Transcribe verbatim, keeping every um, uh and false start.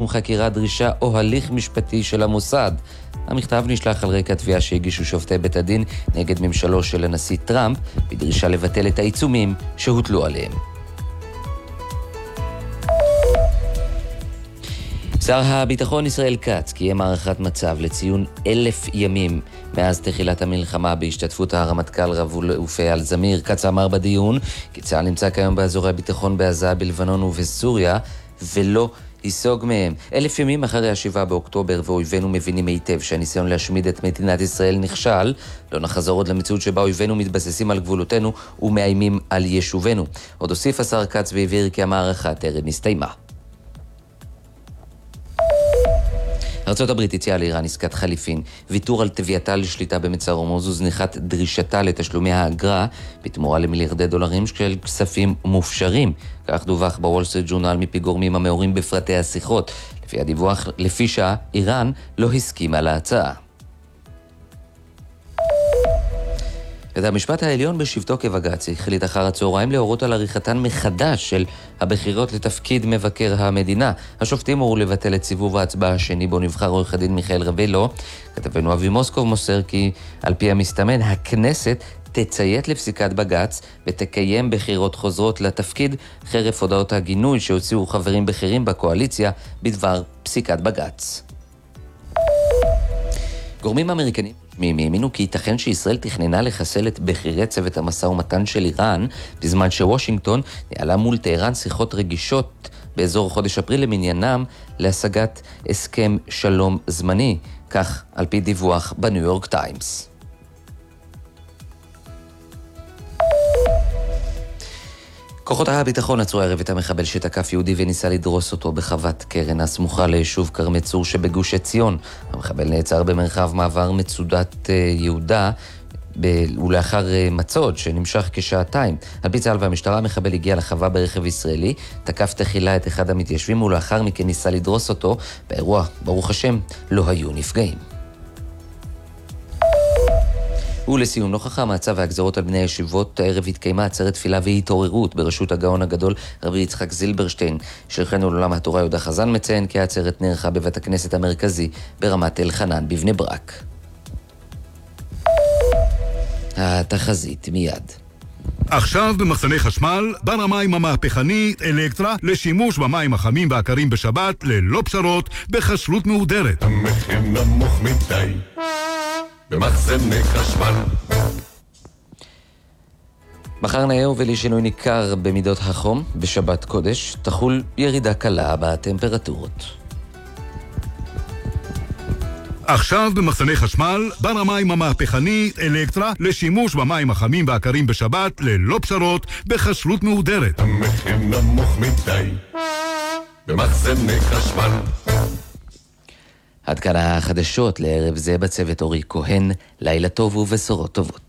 סיום חקירה, דרישה או הליך משפטי של המוסד. המכתב נשלח על רקע תביעה שהגישו שופטי בית הדין נגד ממשלו של הנשיא טראמפ, בדרישה לבטל את העיצומים שהוטלו עליהם. שר הביטחון ישראל כץ קיים הערכת מצב לציון אלף ימים מאז תחילת המלחמה בהשתתפות הרמטכ"ל רב-אלוף אייל זמיר. כץ אמר בדיון כי צה"ל נמצא כיום באזורי הביטחון בעזה, בלבנון ובסוריה ולא ייסוג מהם. אלף ימים אחרי השבעה באוקטובר ואויבינו מבינים היטב שהניסיון להשמיד את מדינת ישראל נכשל, לא נחזור עוד למציאות שבה אויבינו מתבססים על גבולותינו ומאיימים על יישובנו. עוד הוסיף השר כץ והבהיר כי המערכה טרם נסתיימה. ארצות הברית הציעה לאיראן עסקת חליפין, ויתור על תביעתה לשליטה במצר הורמוז וזניחת דרישתה לתשלומי האגרה בתמורה למיליארדי דולרים של כספים מופשרים. כך דווח בוול סטריט ג'ורנל מפי גורמים המעורים בפרטי השיחות. לפי הדיווח, לפי שעה, איראן לא הסכימה להצעה. בית המשפט העליון בשבתו כבג"ץ החליט אחר הצהריים להורות על עריכתן מחדש של הבחירות לתפקיד מבקר המדינה. השופטים הורו לבטל את סיבוב ההצבעה השני בו נבחר עורך הדין מיכאל רבילו. כתבנו אבי מוסקוב מוסר כי על פי המסתמן הכנסת תציית לפסיקת בג"ץ ותקיים בחירות חוזרות לתפקיד חרף הודעות הגינוי שהוציאו חברים בכירים בקואליציה בדבר פסיקת בג"ץ. גורמים אמריקנים האמינו כי ייתכן שישראל תכננה לחסל את בכירי צוות המשא ומתן של איראן, בזמן שוושינגטון ניהלה מול טהרן שיחות רגישות באזור חודש אפריל למניינם להשגת הסכם שלום זמני, כך על פי דיווח בניו יורק טיימס. כוחות הביטחון עצרו הערב את המחבל שתקף יהודי וניסה לדרוס אותו בחוות קרן הסמוכה ליישוב כרמי צור שבגוש עציון. המחבל נעצר במרחב מעבר מצודת יהודה ולאחר מצוד שנמשך כשעתיים. על פי צה"ל והמשטרה, המחבל הגיע לחווה ברכב ישראלי, תקף תחילה את אחד המתיישבים ולאחר מכן ניסה לדרוס אותו. באירוע, ברוך השם, לא היו נפגעים. ולסיום, נוכח המצב והגזרות על בני הישיבות, הערב התקיימה עצרת תפילה והתעוררות בראשות הגאון הגדול רבי יצחק זילברשטיין. שליחנו לעולם התורה יהודה חזן מציין כי העצרת נערכה בבית הכנסת המרכזי ברמת אלחנן בבני ברק. התחזית מיד. עכשיו במחסני חשמל, בר המים המהפכני אלקטרה לשימוש במים החמים והקרים בשבת ללא פשרות בחשלות מהודרת. המחיר נמוך מדי במחסני חשמל. מחר נאה ובלי שינוי ניכר במידות החום, בשבת קודש תחול ירידה קלה בטמפרטורות. עכשיו במחסני חשמל, בר המים המהפכני אלקטרה לשימוש במים החמים והקרים בשבת ללא פשרות בחשלות מהודרת. המחיר נמוך מדי במחסני חשמל. עד כאן החדשות לערב זה, בצוות אורי כהן. לילה טוב ובשורות טובות.